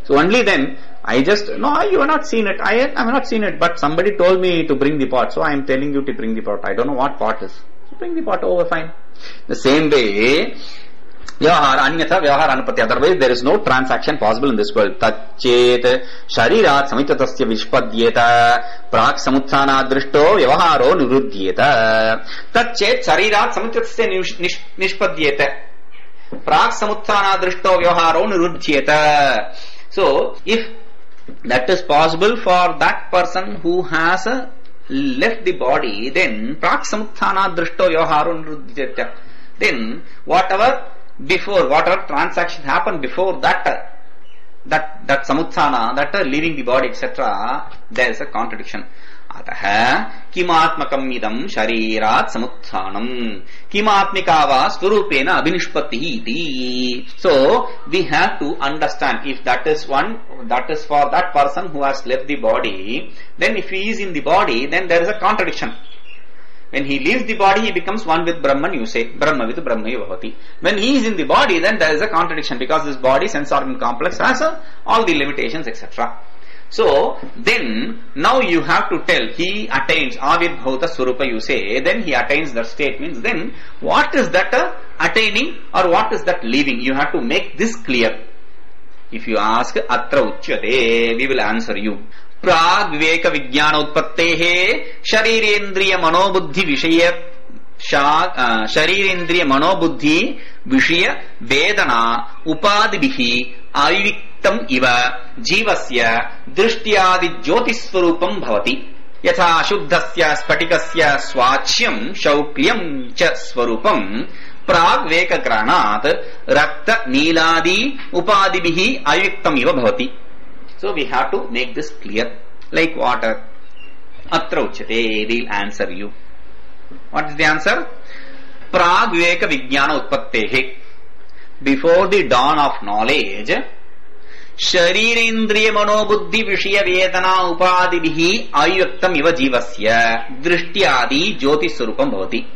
So only then I just, no, you have not seen it. I have not seen it, but somebody told me to bring the pot, so I am telling you to bring the pot. I don't know what pot is. So bring the pot over, fine. The same way, vyavahara anyatha vyavahara anupatti. Otherwise there is no transaction possible in this world. Tachet sharirat samitatasya vishpadyeta prak samuthana drishto vyavaharo niruddhyeta. Tachet sharirat samitatasya nishpadyeta prak samuthana drishto vyavaharo niruddhyeta. So if that is possible for that person who has left the body, then prak samuthana drishto vyavaharo niruddhyeta. Then whatever transaction happened before that samuthana, that leaving the body, etc., there is a contradiction. Ataha kimatmakam idam sharirat samuthanam kimatmika va swarupena abhinishpatti iti. So we have to understand, if that is for that person who has left the body, then if he is in the body, then there is a contradiction. When he leaves the body, he becomes one with Brahman, you say. Brahma with Brahma bhavati. When he is in the body, then there is a contradiction, because this body, sense organ complex, has all the limitations, etc. So, then, now you have to tell, he attains Avirbhauta Swarupa, you say, then he attains that state, means then, what is that attaining, or what is that leaving? You have to make this clear. If you ask, Atra Uchyate, we will answer you. प्राग विवेक विज्ञान उत्पत्तेः शरीरेन्द्रिय मनोबुद्धि विषय शरीरेन्द्रिय मनोबुद्धि विषय वेदना उपादिभिः अविक्तम् इव जीवस्य दृष्ट्यादि ज्योतिस्वरूपम् भवति यथा शुद्धस्य स्फटिकस्य स्वाच्यम् शौक्ल्यम् च स्वरूपम् प्राग विवेक ग्रहणात् रक्त नीलादि उपादिभिः अविक्तम् इव भवति. So we have to make this clear. Like water. Atra uchyate, we'll answer you. What is the answer? Prag viveka vijnana utpattehe. Before the dawn of knowledge, sharirendriya manobuddhi vishaya vedana upadibhihi ayuktam iva jivasya drishtiyadi jyoti swarupam bhavati.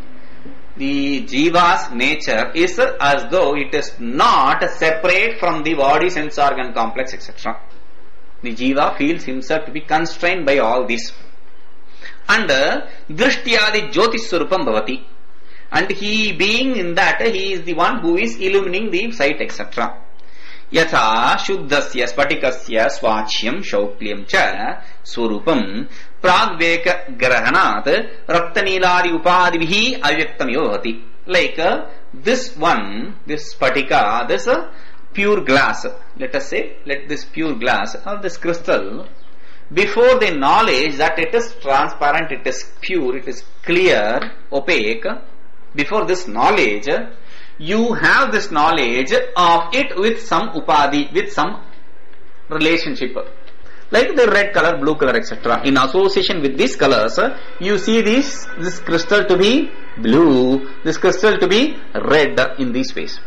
The jiva's nature is as though it is not separate from the body, sense organ complex, etc. The jiva feels himself to be constrained by all this. And drishtiyadi jyotiswarupam bhavati. And he being in that, he is the one who is illumining the sight, etc. Yatha shuddhasya spatikasya swachyam shauklyam cha swarupam pragveka grahanat raktaniladi upadibhi avyaktam yovati. Like this one, this spatika, this pure glass, let us say, let this pure glass or this crystal, before the knowledge that it is transparent, it is pure, it is clear, opaque, before this knowledge, you have this knowledge of it with some upadi, with some relationship. Like the red color, blue color, etc. In association with these colors, you see this crystal to be blue, this crystal to be red in this space.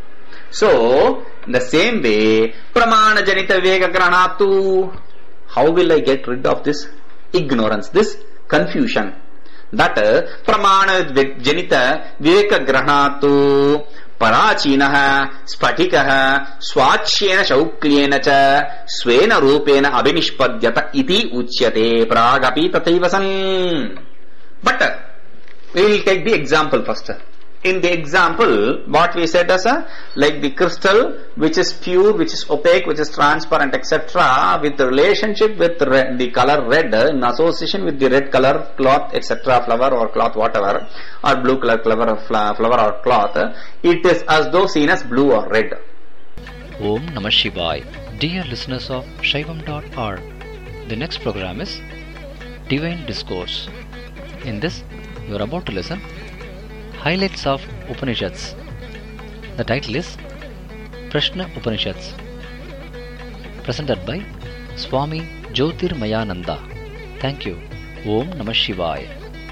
So, in the same way, pramana janita viveka granatu. How will I get rid of this ignorance, this confusion? That pramana janita viveka granatu parachinaha spatikaha swachyena shauklyena cha svena rupena abhinishpadyata iti uchyate pragapi tathaiva san. But we will take the example first. In the example, what we said as like the crystal which is pure, which is opaque, which is transparent, etc., with the relationship with the color red, in association with the red color cloth, etc., flower or cloth, whatever, or blue color flower or cloth, it is as though seen as blue or red. Om Namah Shivaya. Dear listeners of Shaivam.org, the next program is Divine Discourse. In this, you are about to listen Highlights of Upanishads. The title is Prashna Upanishads, presented by Swami Jyotirmayananda. Thank you. Om Namah Shivaya.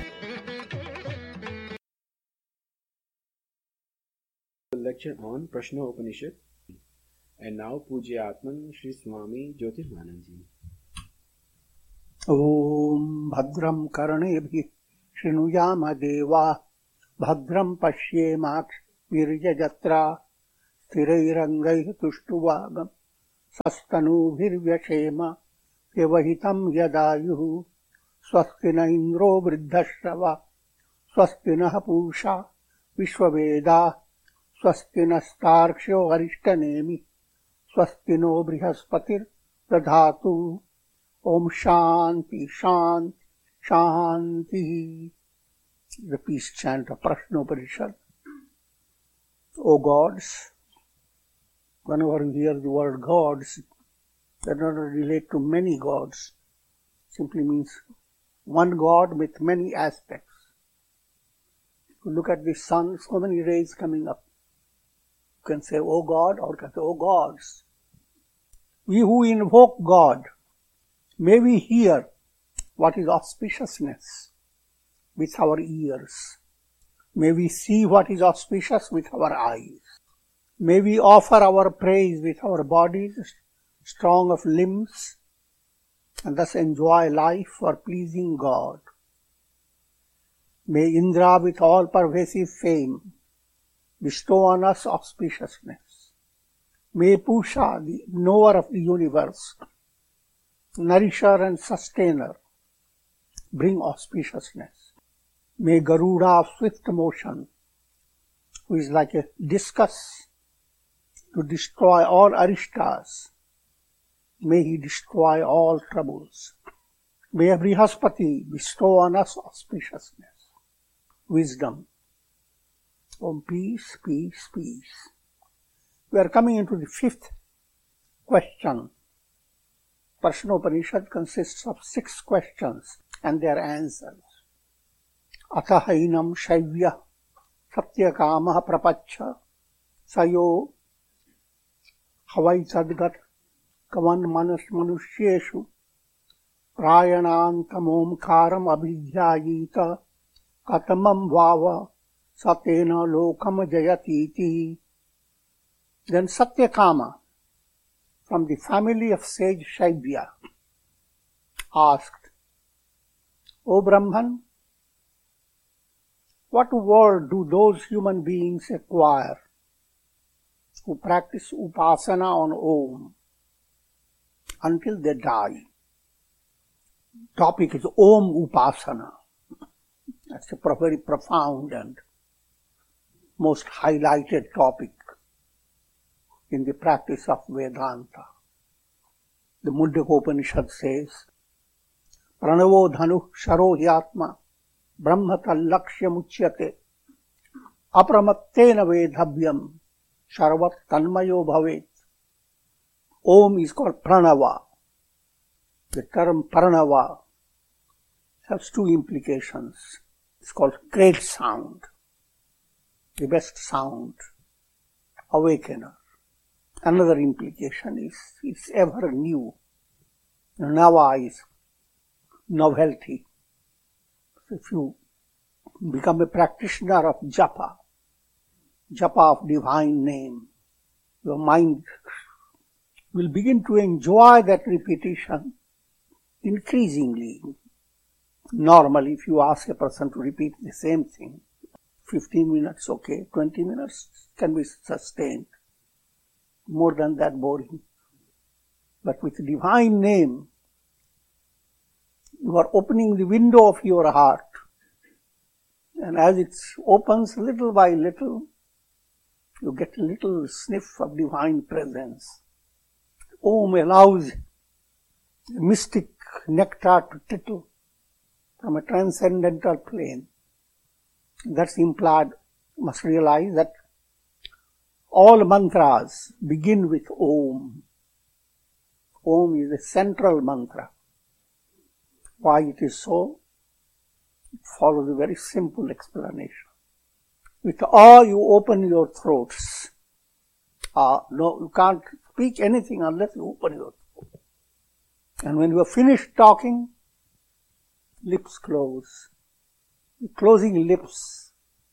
Lecture on Prashna Upanishad. And now Pujya Atman Shri Swami Jyotirmayananda ji. Om Bhadram Karnebhi Srinuyama Deva Bhadram Pashyemaks Virjajatra Sthirairangai Tushtuvagam सस्तनूभिर्व्यशेम व्यवहितं यदायुः स्वस्ति न इन्द्रो वृद्धश्रवा स्वस्ति नः पूषा विश्ववेदाः स्वस्ति नस्तार्क्ष्यो अरिष्टनेमि स्वस्ति no बृहस्पतिर्दधातु Om Shanti Shanti Shanti. The peace chant of Prashnoparishad. O gods, whenever you hear the word gods, that does not relate to many gods. Simply means one God with many aspects. You look at the sun, so many rays coming up. You can say, O God, or you can say, O gods. We who invoke God, may we hear what is auspiciousness with our ears. May we see what is auspicious with our eyes. May we offer our praise with our bodies, strong of limbs, and thus enjoy life for pleasing God. May Indra with all pervasive fame bestow on us auspiciousness. May Pusha, the knower of the universe, nourisher and sustainer, bring auspiciousness. May Garuda of swift motion, who is like a discus to destroy all aristas, may he destroy all troubles. May Brihaspati bestow on us auspiciousness, wisdom. Om, peace, peace, peace. We are coming into the fifth question. Prashnopanishad consists of 6 questions and their answers. Atahainam shaivya satyakamaha prapacha sayo havai sadgat kavan manushyeshu prayanantam omkaram abhijayita katamam vava satena lokam jayatiti. Then Satyakama, from the family of sage Shaivya, asked, O Brahman, what world do those human beings acquire who practice upasana on Om until they die? Topic is Om Upasana. That's a very profound and most highlighted topic in the practice of Vedanta. The Mundaka Upanishad says, Pranavo dhanu sharo hyatma brahmatal lakshya muchyate apramattena vedhavyam sharvat tanmayo bhavet. Om is called Pranava. The term Pranava has 2 implications. It's called great sound, the best sound, awakener. Another implication is it's ever new. Nava is novelty. So if you become a practitioner of japa of divine name, your mind will begin to enjoy that repetition increasingly. Normally, if you ask a person to repeat the same thing, 15 minutes, okay, 20 minutes can be sustained. More than that, boring. But with divine name, you are opening the window of your heart. And as it opens little by little, you get a little sniff of divine presence. Om allows the mystic nectar to trickle from a transcendental plane. That's implied. You must realize that all mantras begin with Om. Om is the central mantra. Why it is so? It follows a very simple explanation. With awe you open your throats. No, you can't speak anything unless you open your throat. And when you are finished talking, lips close. The closing lips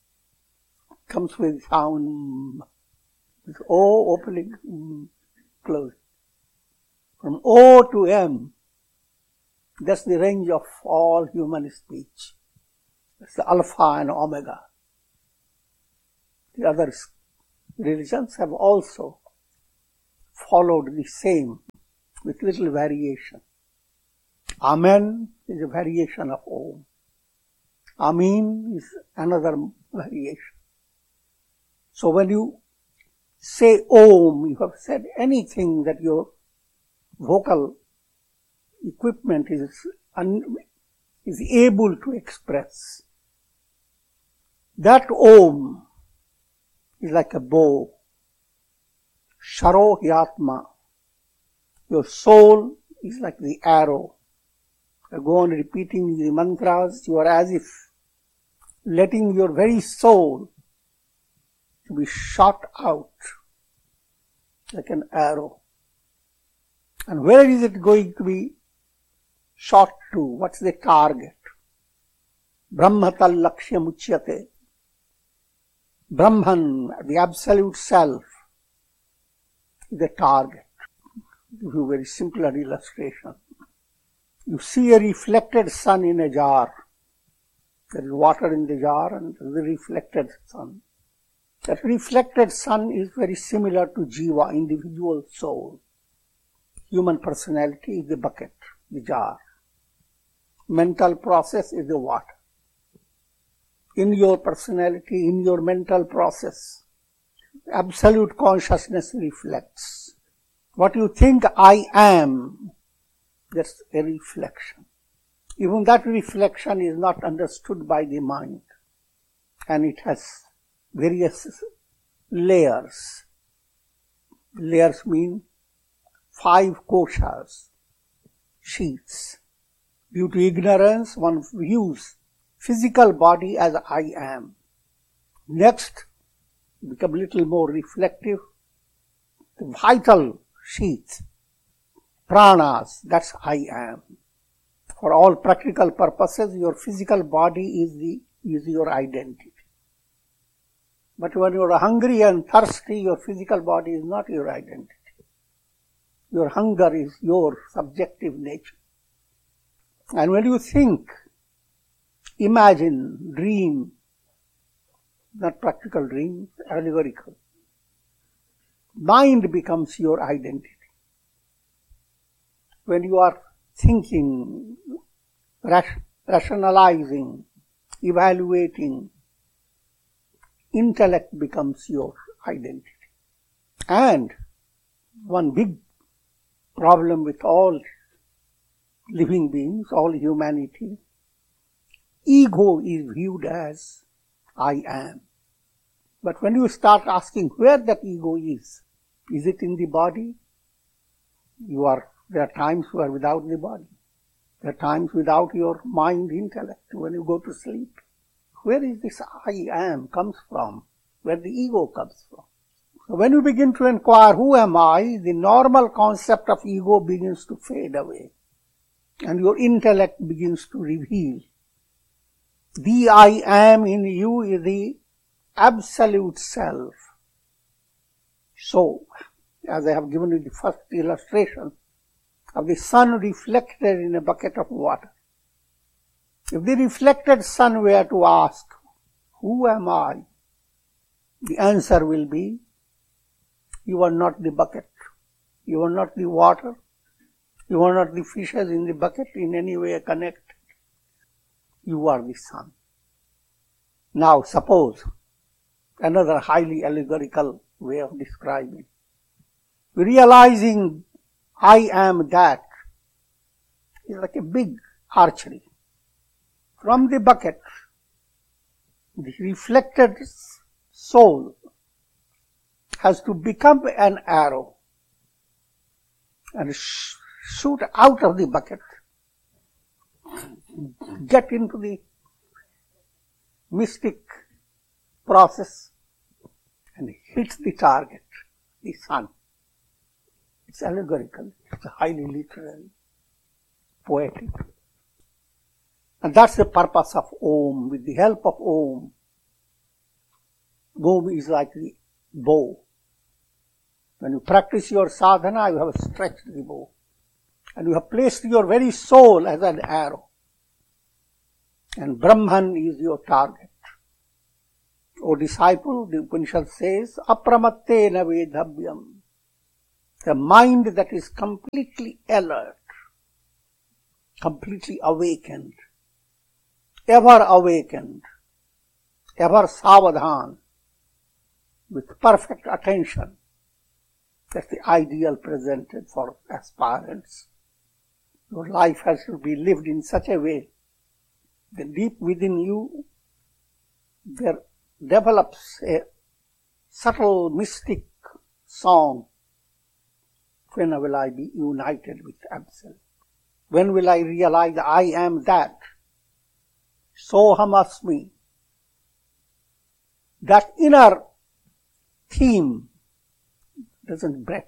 comes with sound. With O opening, closing. From O to M, that's the range of all human speech. That's the alpha and omega. The other religions have also followed the same with little variation. Amen is a variation of Om. Amin is another variation. So when you say Om, you have said anything that your vocal equipment is able to express. That Om is like a bow. Sharo Hyatma. Your soul is like the arrow. You go on repeating the mantras, you are as if letting your very soul to be shot out like an arrow. And where is it going to be shot to? What's the target? Brahmatal Lakshyam Uchyate. Brahman, the absolute self, is the target. To give you a very simple illustration. You see a reflected sun in a jar. There is water in the jar and there is a reflected sun. That reflected sun is very similar to Jiva, individual soul. Human personality is the bucket, the jar. Mental process is the water. In your personality, in your mental process, absolute consciousness reflects. What you think I am, that's a reflection. Even that reflection is not understood by the mind. And it has various layers. Layers mean 5 koshas, sheets. Due to ignorance, one views physical body as I am. Next, become a little more reflective. The vital sheath, pranas, that's I am. For all practical purposes, your physical body is your identity. But when you are hungry and thirsty, your physical body is not your identity. Your hunger is your subjective nature. And when you think, imagine, dream, not practical dreams, allegorical, mind becomes your identity. When you are thinking, rationalizing, evaluating, intellect becomes your identity. And one big problem with all living beings, all humanity, ego is viewed as I am. But when you start asking where that ego is it in the body? There are times you are without the body. There are times without your mind, intellect, when you go to sleep. Where is this I am comes from? Where the ego comes from? So when you begin to inquire, who am I? The normal concept of ego begins to fade away. And your intellect begins to reveal. The I am in you is the absolute self. So, as I have given you the first illustration of the sun reflected in a bucket of water. If the reflected sun were to ask, who am I? The answer will be, you are not the bucket. You are not the water. You are not the fishes in the bucket in any way connected. You are the sun. Now suppose, another highly allegorical way of describing. Realizing I am that is like a big archery. From the bucket, the reflected soul has to become an arrow and shoot out of the bucket, get into the mystic process and hit the target, the sun. It's allegorical, it's highly literary, poetic. And that's the purpose of Om. With the help of Om, Om is like the bow. When you practice your sadhana, you have stretched the bow. And you have placed your very soul as an arrow. And Brahman is your target. O disciple, the Upanishad says, apramattena vedhabhyam. A mind that is completely alert, completely awakened, ever savadhan, with perfect attention. That's the ideal presented for aspirants. Your life has to be lived in such a way that deep within you there develops a subtle mystic song. When will I be united with Absolute? When will I realize I am that? Soham asmi. That inner theme doesn't break.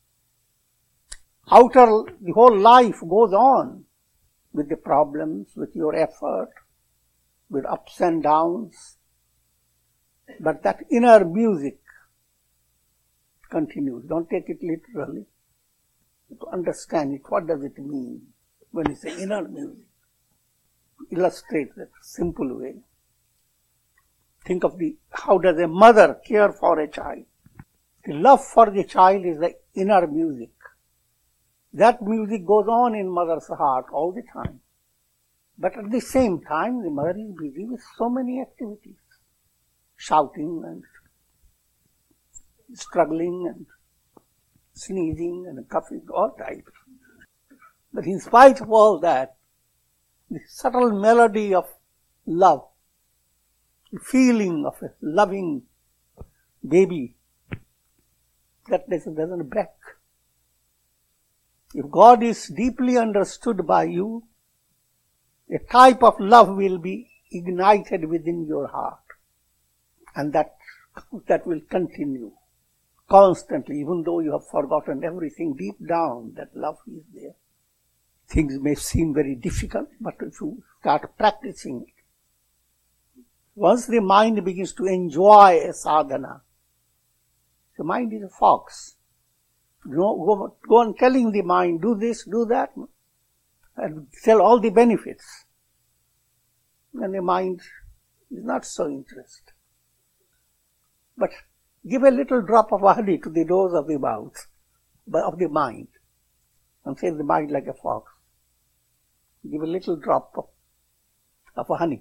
Outer, the whole life goes on with the problems, with your effort, with ups and downs. But that inner music continues. Don't take it literally. To understand it, what does it mean when you say inner music? Illustrate that simple way. Think of how does a mother care for a child? The love for the child is the inner music. That music goes on in mother's heart all the time. But at the same time, the mother is busy with so many activities. Shouting and struggling and sneezing and coughing, all types. But in spite of all that, the subtle melody of love, the feeling of a loving baby, that doesn't break. If God is deeply understood by you, a type of love will be ignited within your heart. And that will continue constantly, even though you have forgotten everything. Deep down, that love is there. Things may seem very difficult, but if you start practicing it, once the mind begins to enjoy a sadhana, the mind is a fox. Go on telling the mind, do this, do that, and tell all the benefits. And the mind is not so interested. But give a little drop of honey to the nose of the mouth, of the mind, and say the mind like a fox. Give a little drop of honey.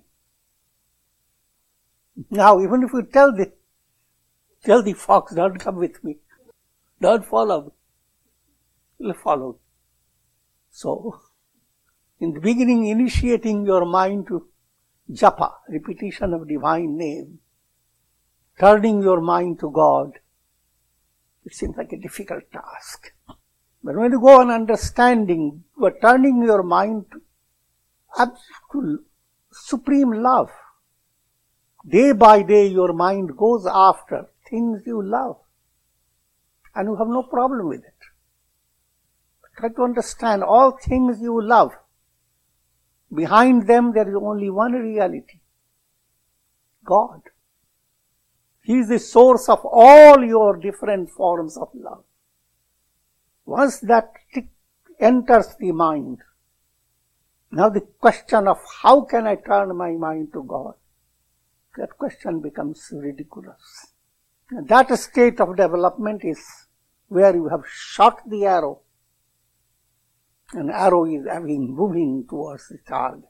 Now, even if you tell the fox, don't come with me, don't follow me, will follow. So, in the beginning, initiating your mind to japa, repetition of divine name, turning your mind to God, it seems like a difficult task. But when you go on understanding, you are turning your mind to absolute supreme love. Day by day, your mind goes after things you love, and you have no problem with it. Try to understand all things you love. Behind them, there is only one reality: God. He is the source of all your different forms of love. Once that enters the mind, now the question of how can I turn my mind to God, that question becomes ridiculous. And that state of development is where you have shot the arrow. An arrow is moving towards the target.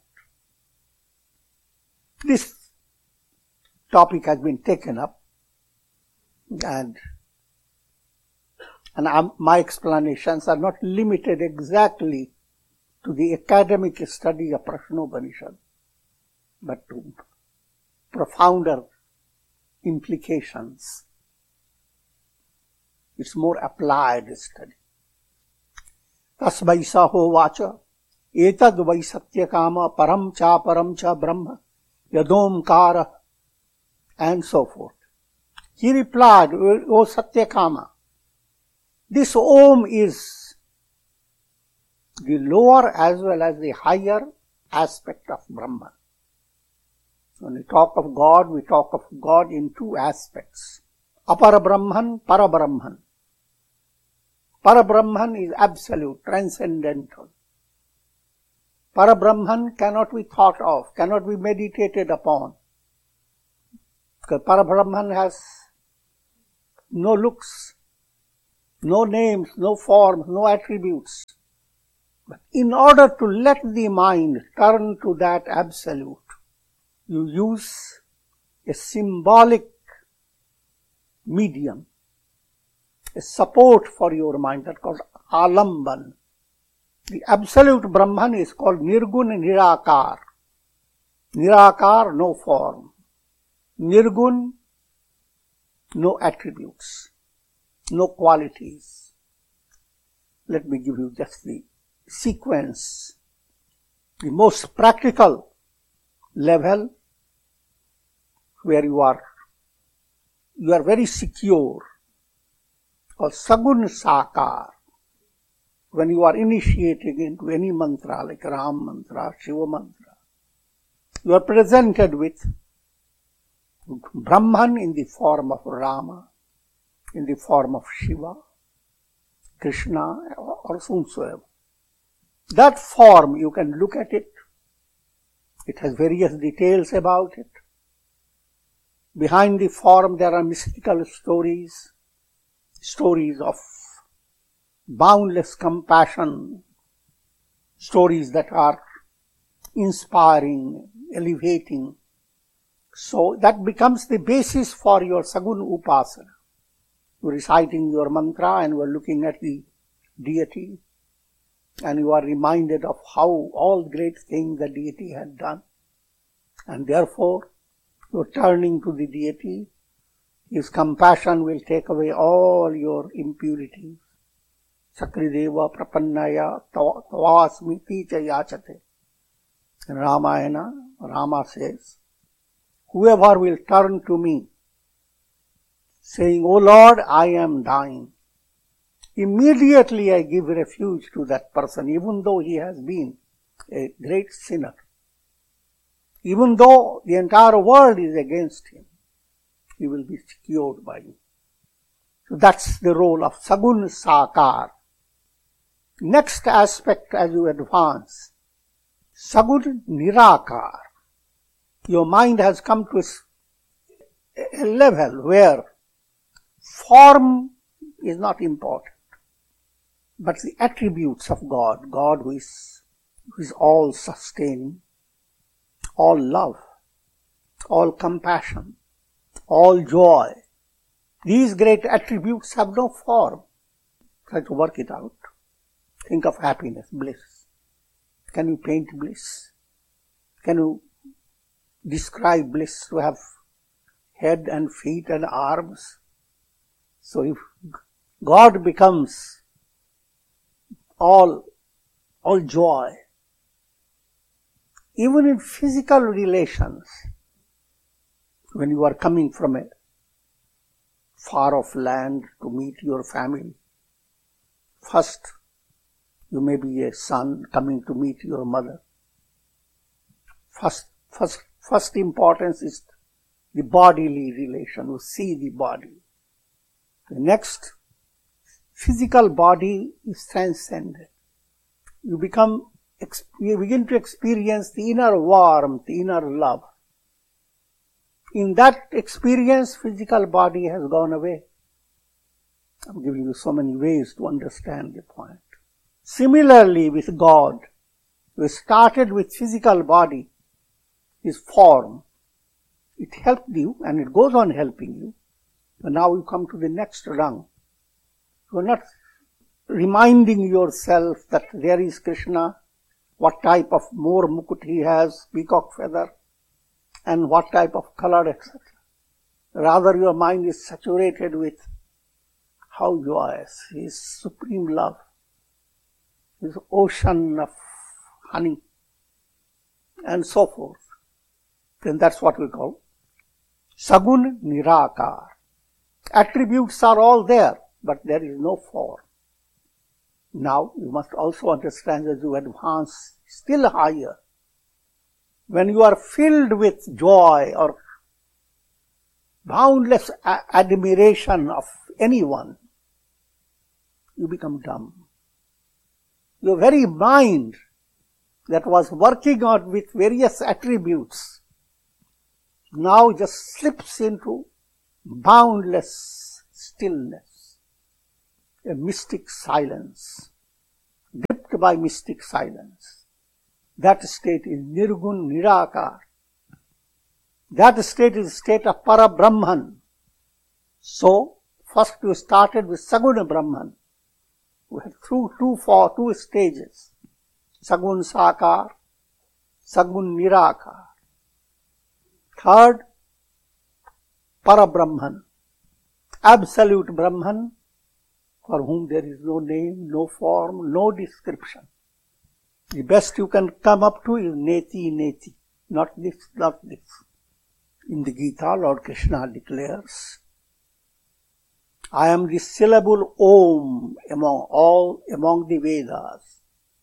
This topic has been taken up, and my explanations are not limited exactly to the academic study of Prashnopanishad, but to profounder implications. It's more applied study. Tasmai saho vacha etad vai satyakama param cha brahma yadomkara, and so forth. He replied, O Satyakama, this Om is the lower as well as the higher aspect of Brahman. When we talk of God, we talk of God in two aspects: Apara Brahman, Para Brahman. Para Brahman is absolute, transcendental. Para Brahman cannot be thought of, cannot be meditated upon. Because Para Brahman has no looks, no names, no forms, no attributes. But in order to let the mind turn to that absolute, you use a symbolic medium, a support for your mind that calls alamban. The absolute Brahman is called Nirgun Nirakar. Nirakar, no form. Nirgun, no attributes, no qualities. Let me give you just the sequence. The most practical level where you are very secure, called Sagun Sakar. When you are initiating into any mantra like Ram mantra, Shiva mantra, you are presented with Brahman in the form of Rama, in the form of Shiva, Krishna, or whomsoever. That form, you can look at it. It has various details about it. Behind the form there are mystical stories, stories of boundless compassion, stories that are inspiring, elevating. So that becomes the basis for your Sagun Upasana. You are reciting your mantra and you are looking at the deity and you are reminded of how all great things the deity had done. And therefore, you are turning to the deity. His compassion will take away all your impurities. Sakrideva prapannaya tavasmiti cha yachate. In Ramayana, Rama says, whoever will turn to me, saying, O Lord, I am dying, immediately I give refuge to that person, even though he has been a great sinner. Even though the entire world is against him, he will be secured by me. So that's the role of Sagun Sakar. Next aspect as you advance, Sagun Nirakar. Your mind has come to a level where form is not important, but the attributes of God, God who is all sustaining, all love, all compassion, all joy. These great attributes have no form. Try to work it out. Think of happiness, bliss. Can you paint bliss? Can you describe bliss to have head and feet and arms? So if God becomes all joy, even in physical relations, when you are coming from a far-off land to meet your family, first you may be a son coming to meet your mother. First importance is the bodily relation. You see the body. The next, physical body is transcended. You begin to experience the inner warmth, the inner love. In that experience, physical body has gone away. I'm giving you so many ways to understand the point. Similarly with God, we started with physical body, His form. It helped you and it goes on helping you. But now you come to the next rung. You are not reminding yourself that there is Krishna, what type of more mukut he has, peacock feather, and what type of color, etc. Rather, your mind is saturated with how joyous, His supreme love, His ocean of honey, and so forth. Then that's what we call Sagun Nirakar. Attributes are all there, but there is no form. Now, you must also understand as you advance still higher, when you are filled with joy or boundless admiration of anyone, you become dumb. Your very mind that was working on with various attributes now just slips into boundless stillness, a mystic silence, gripped by mystic silence. That state is Nirgun Nirakar. That state is the state of Parabrahman. So, first we started with Saguna Brahman. We had two stages. Sagun Sakar, Sagun Nirakar. Third, Parabrahman, absolute Brahman, for whom there is no name, no form, no description. The best you can come up to is Neti Neti, not this, not this. In the Gita, Lord Krishna declares, I am the syllable Om among the Vedas.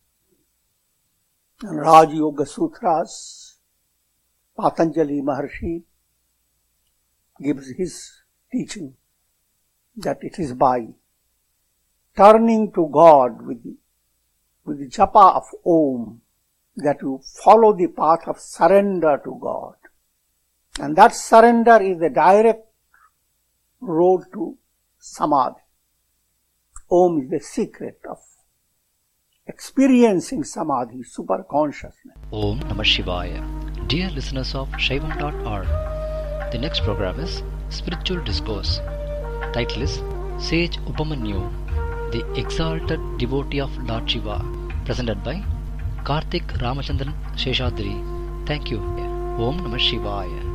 And Raj Yoga Sutras, Patanjali Maharshi gives his teaching that it is by turning to God with the japa of Om that you follow the path of surrender to God. And that surrender is the direct road to Samadhi. Om is the secret of experiencing Samadhi, super consciousness. Om Namah Shivaya. Dear listeners of Shaivam.org, the next program is Spiritual Discourse. Title is Sage Upamanyu, the Exalted Devotee of Lord Shiva, presented by Karthik Ramachandran Sheshadri. Thank you. Om Namah Shivaya.